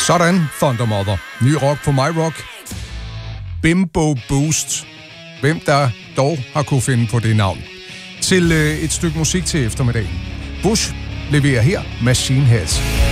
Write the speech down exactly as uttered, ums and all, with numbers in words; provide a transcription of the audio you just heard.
Sådan, Thunder Mother. Ny rock på My Rock. Bimbo Boost. Hvem der dog har kunne finde på det navn. Til øh, et stykke musik til eftermiddagen. Bush leverer her Machine Heads.